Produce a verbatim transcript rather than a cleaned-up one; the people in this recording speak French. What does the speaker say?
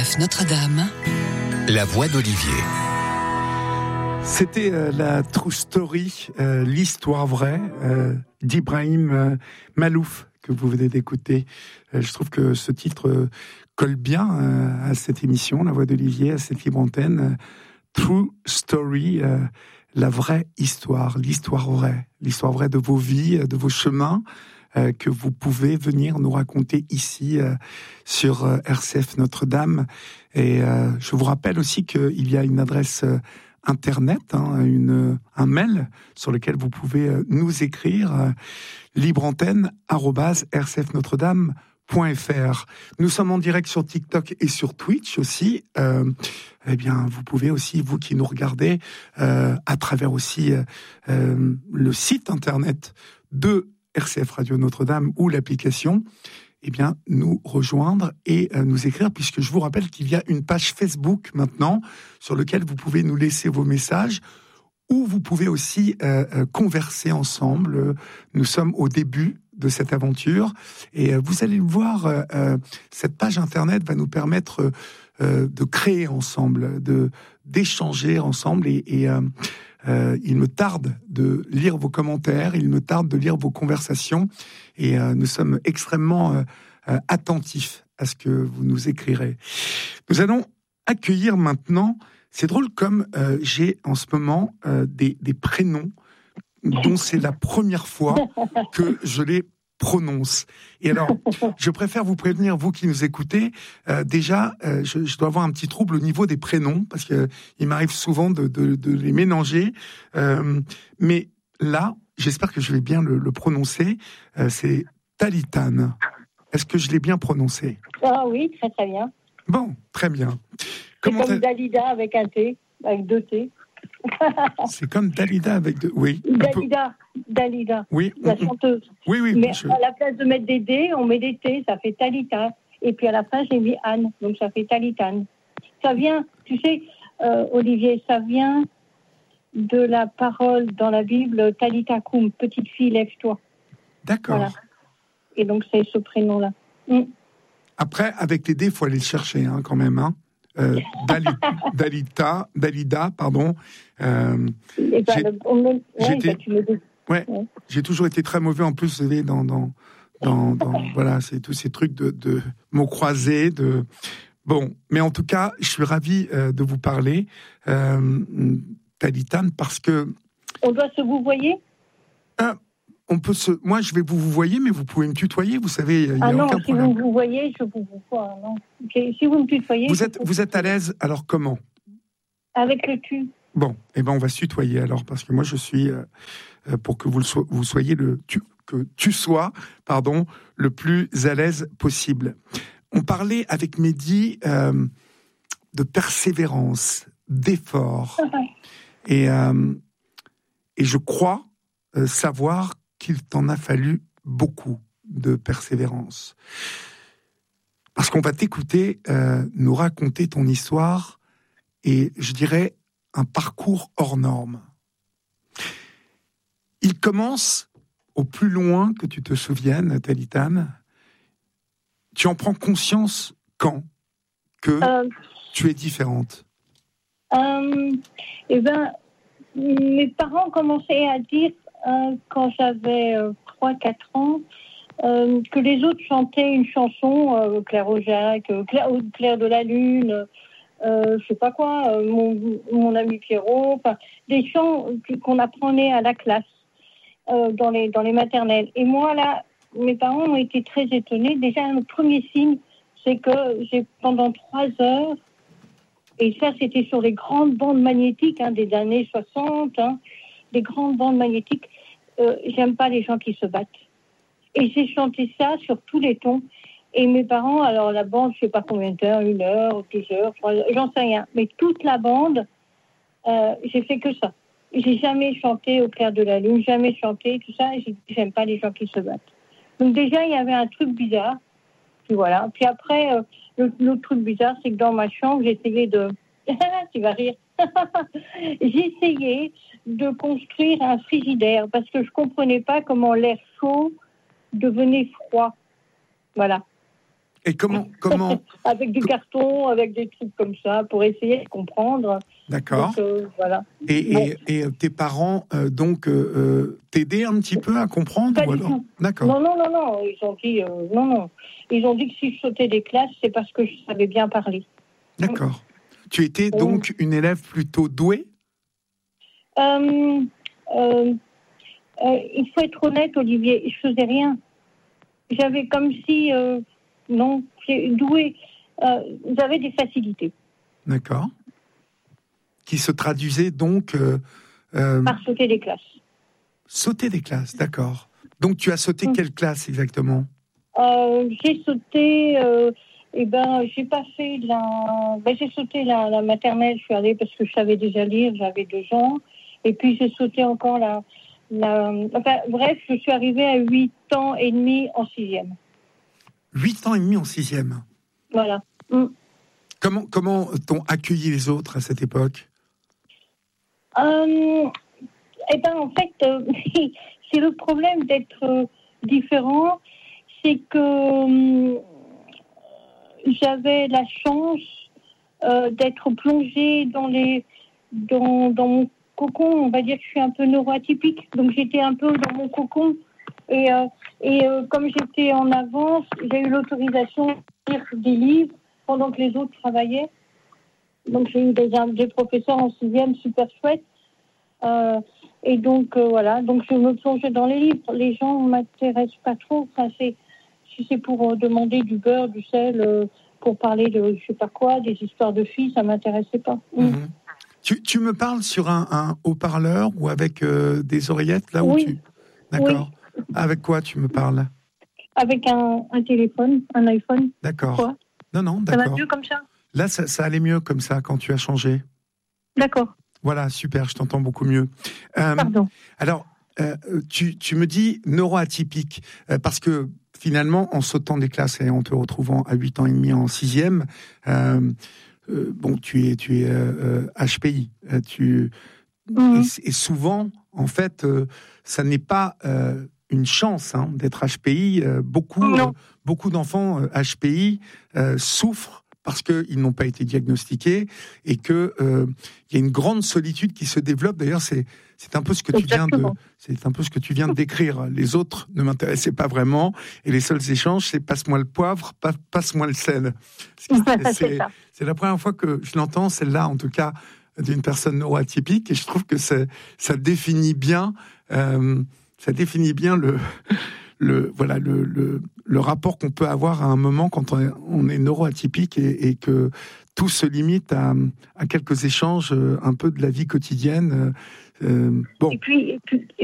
F Notre-Dame, la voix d'Olivier. C'était euh, la true story, euh, l'histoire vraie euh, d'Ibrahim euh, Malouf que vous venez d'écouter. Euh, je trouve que ce titre euh, colle bien euh, à cette émission, La Voix d'Olivier, à cette libre antenne. Euh, true story, euh, la vraie histoire, l'histoire vraie, l'histoire vraie de vos vies, de vos chemins, euh, que vous pouvez venir nous raconter ici euh, sur euh, R C F Notre-Dame. Et euh, je vous rappelle aussi qu'il y a une adresse euh, internet, hein, une, un mail sur lequel vous pouvez euh, nous écrire euh, libreantenne arobase r c f notre dame point f r. Nous sommes en direct sur TikTok et sur Twitch aussi. Euh, eh bien, vous pouvez aussi, vous qui nous regardez, euh, à travers aussi euh, euh, le site internet de R C F Radio Notre-Dame ou l'application, eh bien, nous rejoindre et euh, nous écrire, puisque je vous rappelle qu'il y a une page Facebook maintenant sur laquelle vous pouvez nous laisser vos messages, ou vous pouvez aussi euh, euh, converser ensemble. Nous sommes au début de cette aventure et euh, vous allez le voir, euh, euh, cette page internet va nous permettre euh, de créer ensemble, de d'échanger ensemble et, et euh, euh, il me tarde de lire vos commentaires, il me tarde de lire vos conversations et euh, nous sommes extrêmement euh, euh, attentifs à ce que vous nous écrirez. Nous allons accueillir maintenant, c'est drôle comme euh, j'ai en ce moment euh, des, des prénoms dont c'est la première fois que je les prononce. Et alors, je préfère vous prévenir, vous qui nous écoutez, euh, déjà, euh, je, je dois avoir un petit trouble au niveau des prénoms, parce que il m'arrive souvent de, de, de les mélanger. Euh, mais là, j'espère que je vais bien le, le prononcer. Euh, c'est Talitane. Est-ce que je l'ai bien prononcé ? Ah oui, très très bien. Bon, très bien. Comment c'est comme Dalida avec un T, avec deux T. C'est comme Dalida avec deux... Oui. Dalida, Dalida, oui, la chanteuse. Oui, oui. Mais je... à la place de mettre des D, on met des T, ça fait Talita. Et puis à la fin, j'ai mis Anne, donc ça fait Talitane. Ça vient, tu sais, euh, Olivier, ça vient de la parole dans la Bible, Talita Koum, petite fille, lève-toi. D'accord. Voilà. Et donc c'est ce prénom-là. Mm. Après, avec les D, il faut aller le chercher, hein, quand même, hein. Euh, Dali, Dalita, Dalida, pardon. Euh, ben, j'ai, le, on, ouais, j'étais, me ouais, ouais. J'ai toujours été très mauvais en plus, vous savez, dans, dans, dans, dans voilà, c'est tous ces trucs de, de mots croisés, de bon. Mais en tout cas, je suis ravi euh, de vous parler, euh, Talitane, parce que on doit se vous voyez. Euh, On peut se... Moi, je vais vous vous voyez, mais vous pouvez me tutoyer, vous savez, il n'y a ah non, aucun si problème. vous vous voyez, je vous vous vois, non. Okay. Si vous me tutoyez... Vous êtes, vous êtes à l'aise, alors comment ? Avec le tu. Bon, eh ben on va se tutoyer alors, parce que moi, je suis, euh, pour que vous, le so- vous soyez le... Tu, que tu sois, pardon, le plus à l'aise possible. On parlait avec Mehdi euh, de persévérance, d'effort. et, euh, et je crois euh, savoir qu'il t'en a fallu beaucoup de persévérance. Parce qu'on va t'écouter euh, nous raconter ton histoire et, je dirais, un parcours hors norme. Il commence au plus loin que tu te souviennes, Talitane. Tu en prends conscience quand que euh, tu es différente ? euh, Eh bien, mes parents commençaient à dire, euh, quand j'avais euh, trois quatre ans, euh, que les autres chantaient une chanson, euh, Claire Aujac, euh, Claire, Claire de la Lune, euh, je sais pas quoi, euh, mon, mon ami Pierrot, enfin, des chants qu'on apprenait à la classe, euh, dans les, dans les maternelles. Et moi, là, mes parents ont été très étonnés. Déjà, le premier signe, c'est que j'ai, pendant trois heures, et ça, c'était sur les grandes bandes magnétiques, hein, des années soixante, hein, des grandes bandes magnétiques, euh, j'aime pas les gens qui se battent. Et j'ai chanté ça sur tous les tons. Et mes parents, alors la bande, je sais pas combien de temps, une heure, deux heures, trois heures, j'en sais rien. Mais toute la bande, euh, j'ai fait que ça. J'ai jamais chanté au clair de la lune, jamais chanté, tout ça. J'ai, j'aime pas les gens qui se battent. Donc déjà, il y avait un truc bizarre. Puis voilà. Puis après, euh, le, le truc bizarre, c'est que dans ma chambre, j'essayais de... tu vas rire. J'essayais de construire un frigidaire parce que je comprenais pas comment l'air chaud devenait froid. Voilà. Et comment, comment avec du carton, avec des trucs comme ça, pour essayer de comprendre. D'accord. Donc, euh, voilà. Et, Bon. et, et tes parents, euh, donc, euh, t'aidaient un petit peu à comprendre Pas ou du alors tout. D'accord. Non, non, non, non. Ils ont dit, euh, non, non. Ils ont dit que si je sautais des classes, c'est parce que je savais bien parler. D'accord. Tu étais donc une élève plutôt douée ? euh, euh, euh, Il faut être honnête, Olivier, je faisais rien. J'avais comme si, euh, non, j'ai doué. Euh, j'avais des facilités. D'accord. Qui se traduisait donc euh, euh, par sauter des classes. Sauter des classes, d'accord. Donc tu as sauté mmh. quelle classe exactement ? euh, J'ai sauté, euh, eh ben, j'ai pas fait la, ben, j'ai sauté la, la maternelle. Je suis allée parce que je savais déjà lire, j'avais deux ans, et puis j'ai sauté encore la, la, enfin bref, je suis arrivée à huit ans et demi en sixième. Huit ans et demi en sixième. Voilà. Mmh. Comment comment t'ont accueilli les autres à cette époque ? Euh, eh ben en fait, euh, c'est le problème d'être euh, différent, c'est que euh, j'avais la chance euh, d'être plongée dans les dans, dans mon cocon. On va dire que je suis un peu neuroatypique, donc j'étais un peu dans mon cocon et euh, et euh, comme j'étais en avance, j'ai eu l'autorisation de lire des livres pendant que les autres travaillaient. Donc j'ai eu des, des professeurs en sixième super chouettes. Euh, et donc euh, voilà, donc je me plongeais dans les livres. Les gens ne m'intéressent pas trop. Enfin, c'est, si c'est pour euh, demander du beurre, du sel, euh, pour parler de je sais pas quoi, des histoires de filles, ça m'intéressait pas. Mmh. Mmh. Tu, tu me parles sur un, un haut-parleur ou avec euh, des oreillettes là où oui. tu... D'accord. Oui. Avec quoi tu me parles ? Avec un, un téléphone, un iPhone. D'accord. Quoi ? Non, non, d'accord. Ça va mieux comme ça ? Là, ça, ça allait mieux comme ça quand tu as changé. D'accord. Voilà, super, je t'entends beaucoup mieux. Euh, Pardon. Alors, euh, tu, tu me dis neuroatypique, euh, parce que finalement, en sautant des classes et en te retrouvant à huit ans et demi en sixième, euh, euh, bon, tu es, tu es euh, H P I. Euh, tu, mm-hmm. et, et souvent, en fait, euh, ça n'est pas euh, une chance hein, d'être H P I. Euh, beaucoup, euh, beaucoup d'enfants euh, H P I euh, souffrent parce qu'ils n'ont pas été diagnostiqués et qu'il euh, y a une grande solitude qui se développe. D'ailleurs, c'est, c'est, un peu ce que tu viens de, c'est un peu ce que tu viens de décrire. Les autres ne m'intéressaient pas vraiment et les seuls échanges, c'est passe-moi le poivre, passe-moi le sel. C'est, c'est, c'est la première fois que je l'entends, celle-là en tout cas, d'une personne neuroatypique, et je trouve que c'est, ça définit bien, euh, ça définit bien le... Le, voilà, le, le, le rapport qu'on peut avoir à un moment quand on est, on est neuroatypique et, et que tout se limite à, à quelques échanges un peu de la vie quotidienne. Euh, bon. Et puis, et puis